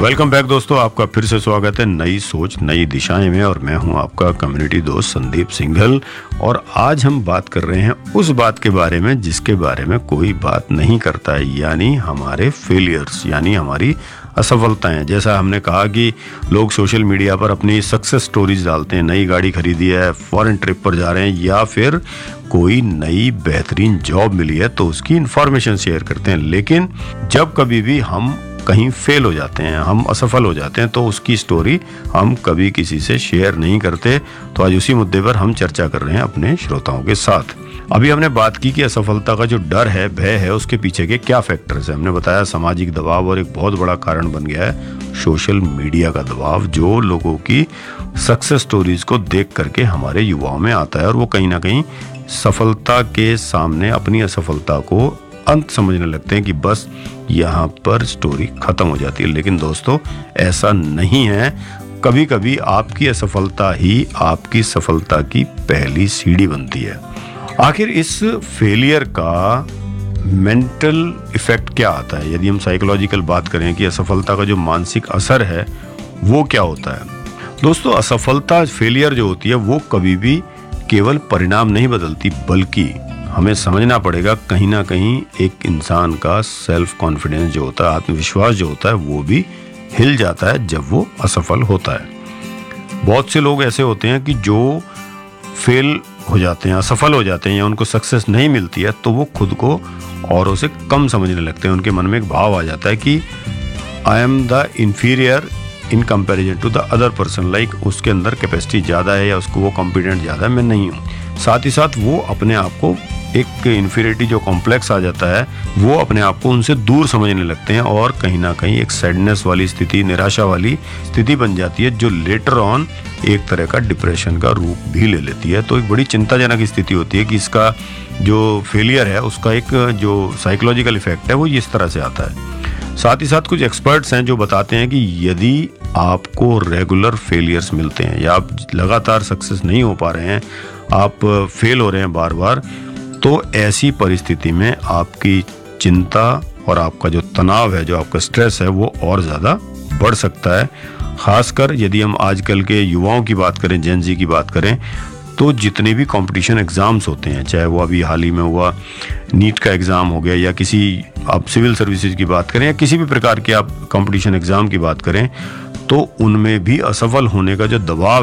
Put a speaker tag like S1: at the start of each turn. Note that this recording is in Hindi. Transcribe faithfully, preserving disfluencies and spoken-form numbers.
S1: वेलकम बैक दोस्तों, आपका फिर से स्वागत है नई सोच नई दिशाएं में। और मैं हूं आपका कम्युनिटी दोस्त संदीप सिंघल। और आज हम बात कर रहे हैं उस बात के बारे में जिसके बारे में कोई बात नहीं करता है, यानी हमारे फेलियर्स, यानी हमारी असफलताएं। जैसा हमने कहा कि लोग सोशल मीडिया पर अपनी सक्सेस स्टोरीज डालते हैं, नई गाड़ी खरीदी है, फॉरेन ट्रिप पर जा रहे हैं, या फिर कोई नई बेहतरीन जॉब मिली है तो उसकी इंफॉर्मेशन शेयर करते हैं। लेकिन जब कभी भी हम कहीं फेल हो जाते हैं, हम असफल हो जाते हैं, तो उसकी स्टोरी हम कभी किसी से शेयर नहीं करते। तो आज उसी मुद्दे पर हम चर्चा कर रहे हैं अपने श्रोताओं के साथ। अभी हमने बात की कि असफलता का जो डर है, भय है, उसके पीछे के क्या फैक्टर्स हैं। हमने बताया सामाजिक दबाव, और एक बहुत बड़ा कारण बन गया है सोशल मीडिया का दबाव, जो लोगों की सक्सेस स्टोरीज को देख करके हमारे युवाओं में आता है, और वो कहीं ना कहीं सफलता के सामने अपनी असफलता को अंत समझने लगते हैं कि बस यहाँ पर स्टोरी खत्म हो जाती है। लेकिन दोस्तों, ऐसा नहीं है। कभी कभी आपकी असफलता ही आपकी सफलता की पहली सीढ़ी बनती है। आखिर इस फेलियर का मेंटल इफेक्ट क्या आता है? यदि हम साइकोलॉजिकल बात करें कि असफलता का जो मानसिक असर है वो क्या होता है। दोस्तों, असफलता, फेलियर जो होती है वो कभी भी केवल परिणाम नहीं बदलती, बल्कि हमें समझना पड़ेगा कहीं ना कहीं एक इंसान का सेल्फ कॉन्फिडेंस जो होता है, आत्मविश्वास जो होता है, वो भी हिल जाता है जब वो असफल होता है। बहुत से लोग ऐसे होते हैं कि जो फेल हो जाते हैं, असफल हो जाते हैं, या उनको सक्सेस नहीं मिलती है, तो वो खुद को औरों से कम समझने लगते हैं। उनके मन में एक भाव आ जाता है कि I am the inferior in comparison to the other person, like उसके अंदर कैपेसिटी ज़्यादा है या उसको वो कॉम्पिटेंट ज़्यादा है, मैं नहीं हूँ। साथ ही साथ वो अपने आप को एक इन्फीरियरिटी जो कॉम्प्लेक्स आ जाता है, वो अपने आप को उनसे दूर समझने लगते हैं, और कहीं ना कहीं एक सैडनेस वाली स्थिति, निराशा वाली स्थिति बन जाती है, जो लेटर ऑन एक तरह का डिप्रेशन का रूप भी ले लेती है। तो एक बड़ी चिंताजनक स्थिति होती है कि इसका जो फेलियर है उसका एक जो साइकोलॉजिकल इफेक्ट है वो इस तरह से आता है। साथ ही साथ कुछ एक्सपर्ट्स हैं जो बताते हैं कि यदि आपको रेगुलर फेलियर्स मिलते हैं, या आप लगातार सक्सेस नहीं हो पा रहे हैं, आप फेल हो रहे हैं बार बार, तो ऐसी परिस्थिति में आपकी चिंता और आपका जो तनाव है, जो आपका स्ट्रेस है, वो और ज़्यादा बढ़ सकता है। खासकर यदि हम आजकल के युवाओं की बात करें, जेन ज़ी की बात करें, तो जितने भी कंपटीशन एग्ज़ाम्स होते हैं, चाहे वो अभी हाल ही में हुआ नीट का एग्ज़ाम हो गया, या किसी आप सिविल सर्विसेज की बात करें, या किसी भी प्रकार के आप कंपटीशन एग्ज़ाम की बात करें, तो उनमें भी असफल होने का जो दबाव